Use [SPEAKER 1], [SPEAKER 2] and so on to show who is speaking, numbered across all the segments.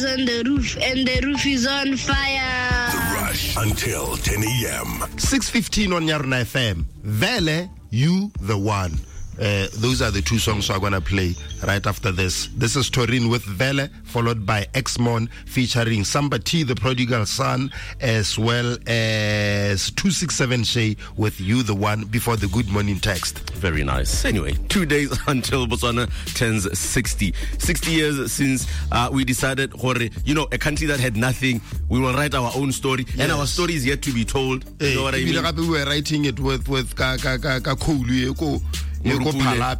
[SPEAKER 1] on the roof and the roof is on fire.
[SPEAKER 2] The Rush until 10 a.m.
[SPEAKER 3] 6:15 on Yarna FM. Vele, You the One. Those are the two songs we're going to play right after this. This is Torin with Vele, followed by X-Mon featuring Samba T, the Prodigal Son, as well as 267 Shay with You the One before the Good Morning text.
[SPEAKER 4] Very nice. Anyway, 2 days until Botswana turns 60. 60 years since we decided, a country that had nothing, we will write our own story. Yes. And our story is yet to be told. You know what I mean?
[SPEAKER 3] We were writing it with yeah. Yeah,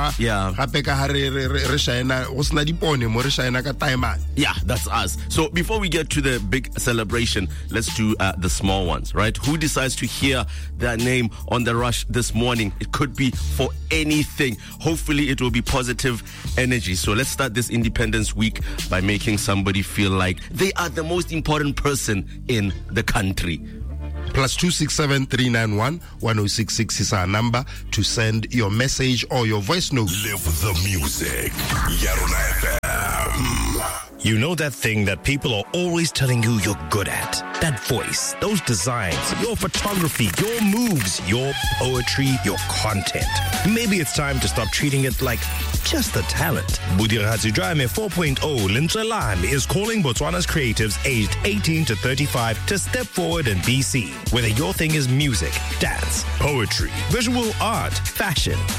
[SPEAKER 4] that's us. So before we get to the big celebration, let's do the small ones, right? Who decides to hear their name on the Rush this morning? It could be for anything. Hopefully it will be positive energy. So let's start this Independence Week by making somebody feel like they are the most important person in the country.
[SPEAKER 3] +267 391 1066 is our number to send your message or your voice note.
[SPEAKER 2] Live the music. Yarona FM.
[SPEAKER 5] You know that thing that people are always telling you you're good at? That voice, those designs, your photography, your moves, your poetry, your content. Maybe it's time to stop treating it like just a talent. Budirazi Drame 4.0 Lintrelani is calling Botswana's creatives aged 18 to 35 to step forward and be seen. Whether your thing is music, dance, poetry, visual art, fashion,